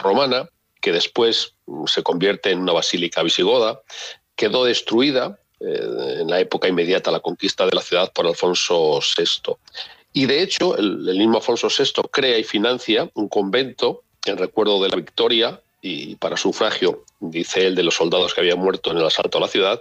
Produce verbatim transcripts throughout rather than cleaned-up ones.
romana, que después se convierte en una basílica visigoda. Quedó destruida eh, en la época inmediata a la conquista de la ciudad por Alfonso sexto. Y de hecho, el, el mismo Alfonso sexto crea y financia un convento en recuerdo de la victoria y para sufragio, dice él, de los soldados que habían muerto en el asalto a la ciudad.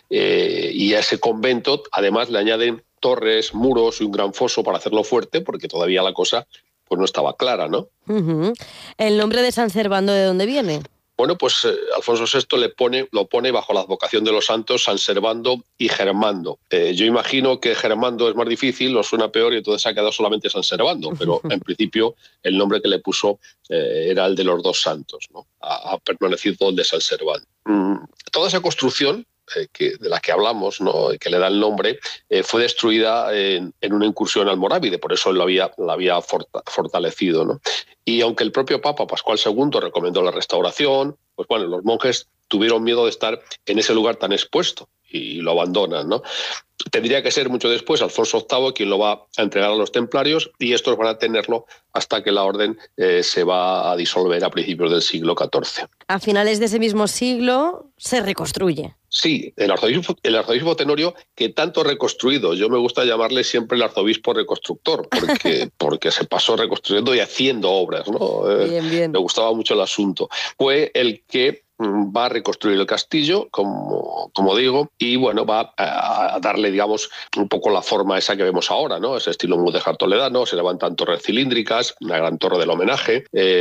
Eh, y a ese convento, además, le añaden torres, muros y un gran foso para hacerlo fuerte, porque todavía la cosa pues no estaba clara, ¿no? Uh-huh. ¿El nombre de San Servando de dónde viene? Bueno, pues eh, Alfonso sexto le pone, lo pone bajo la advocación de los santos San Servando y Germando. Eh, yo imagino que Germando es más difícil, lo suena peor y entonces ha quedado solamente San Servando, pero en principio el nombre que le puso eh, era el de los dos santos, ¿no? Ha, ha permanecido el de San Servando. Mm, toda esa construcción eh, que, de la que hablamos, ¿no?, que le da el nombre, eh, fue destruida en, en una incursión almorávide, por eso lo había, la había fortalecido, ¿no? Y aunque el propio Papa Pascual segundo recomendó la restauración, pues bueno, los monjes tuvieron miedo de estar en ese lugar tan expuesto y lo abandonan, ¿no? Tendría que ser mucho después Alfonso octavo quien lo va a entregar a los templarios y estos van a tenerlo hasta que la orden eh, se va a disolver a principios del siglo catorce. A finales de ese mismo siglo se reconstruye. Sí, el arzobispo, el arzobispo Tenorio, que tanto reconstruido, yo me gusta llamarle siempre el arzobispo reconstructor, porque, porque se pasó reconstruyendo y haciendo obras, ¿no? Bien, bien. Me gustaba mucho el asunto. Fue el que va a reconstruir el castillo, como, como digo, y bueno, va a, a darle, digamos, un poco la forma esa que vemos ahora, ¿no? Ese estilo mudéjar toledano, se levantan torres cilíndricas, una gran torre del homenaje,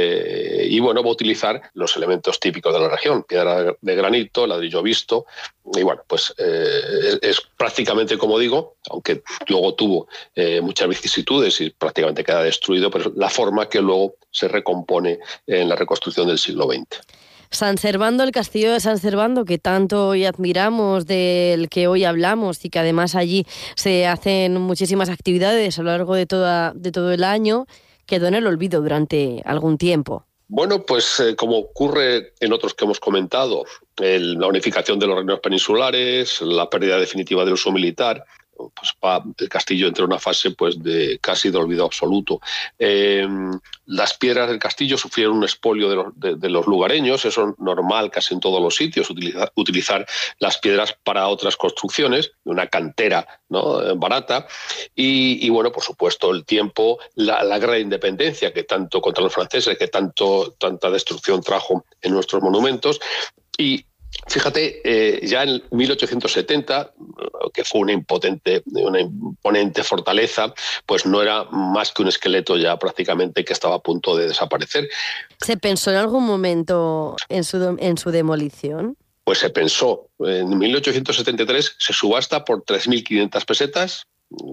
eh, y bueno, va a utilizar los elementos típicos de la región, piedra de granito, ladrillo visto, y bueno, pues eh, es, es prácticamente, como digo, aunque luego tuvo eh, muchas vicisitudes y prácticamente queda destruido, pero la forma que luego se recompone en la reconstrucción del siglo veinte. San Servando, el castillo de San Servando, que tanto hoy admiramos, del que hoy hablamos y que además allí se hacen muchísimas actividades a lo largo de, toda, de todo el año, quedó en el olvido durante algún tiempo. Bueno, pues eh, como ocurre en otros que hemos comentado, el, la unificación de los reinos peninsulares, la pérdida definitiva del uso militar, pues va, el castillo entra en una fase pues de casi de olvido absoluto. Eh, las piedras del castillo sufrieron un expolio de los, de, de los lugareños, eso es normal casi en todos los sitios, utilizar, utilizar las piedras para otras construcciones, una cantera, ¿no?, barata, y, y bueno, por supuesto, el tiempo, la, la guerra de independencia que tanto contra los franceses, que tanto tanta destrucción trajo en nuestros monumentos, y fíjate, eh, ya en mil ochocientos setenta, que fue una impotente, una imponente fortaleza, pues no era más que un esqueleto ya prácticamente que estaba a punto de desaparecer. ¿Se pensó en algún momento en su, en su demolición? Pues se pensó. En mil ochocientos setenta y tres se subasta por tres mil quinientas pesetas.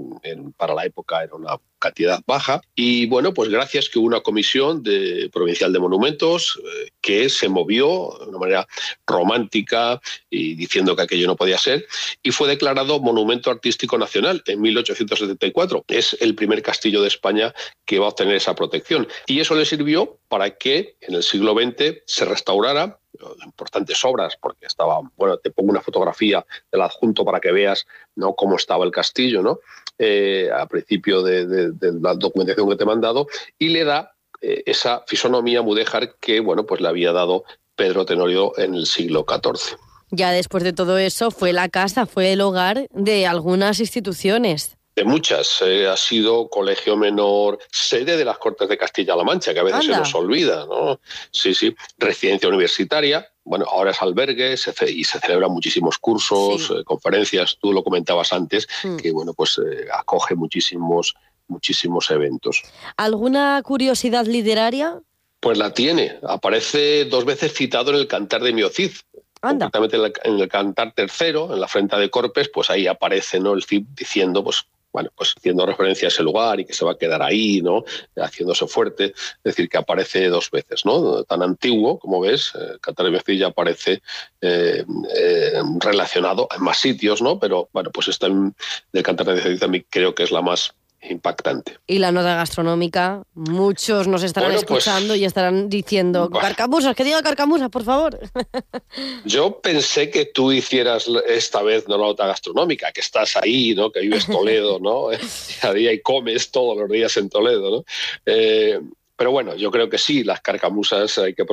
Para la época era una cantidad baja y bueno, pues gracias que hubo una comisión de, provincial de monumentos eh, que se movió de una manera romántica y diciendo que aquello no podía ser y fue declarado Monumento Artístico Nacional en mil ochocientos setenta y cuatro. Es el primer castillo de España que va a obtener esa protección y eso le sirvió para que en el siglo veinte se restaurara importantes obras, porque estaba, bueno, te pongo una fotografía del adjunto para que veas, ¿no?, cómo estaba el castillo, ¿no?, eh, a principio de, de, de la documentación que te he mandado, y le da eh, esa fisonomía mudéjar que, bueno, pues le había dado Pedro Tenorio en el siglo catorce. Ya después de todo eso fue la casa, fue el hogar de algunas instituciones. De muchas. Eh, ha sido colegio menor, sede de las Cortes de Castilla-La Mancha, que a veces Anda. se nos olvida, ¿no? Sí, sí. Residencia universitaria. Bueno, ahora es albergue se ce- y se celebran muchísimos cursos, sí. eh, conferencias. Tú lo comentabas antes, mm. que bueno, pues eh, acoge muchísimos, muchísimos eventos. ¿Alguna curiosidad literaria? Pues la tiene. Aparece dos veces citado en el Cantar de Miocid. Anda. Concretamente en el, en el Cantar tercero, en la Frenta de Corpes, pues ahí aparece, ¿no?, el Cid diciendo, pues, bueno, pues haciendo referencia a ese lugar y que se va a quedar ahí, ¿no?, haciéndose fuerte, es decir, que aparece dos veces, ¿no?, tan antiguo, como ves, el Cantar de Miocid ya aparece eh, eh, relacionado en más sitios, ¿no?, pero bueno, pues esta del Cantar de Miocid también creo que es la más impactante. Y la nota gastronómica, muchos nos estarán bueno, escuchando pues, y estarán diciendo, bueno, carcamusas, que diga carcamusas, por favor. Yo pensé que tú hicieras esta vez no la nota gastronómica, que estás ahí, ¿no?, que vives Toledo, ¿no?, a día y comes todos los días en Toledo, ¿no? Eh, pero bueno, yo creo que sí, las carcamusas hay que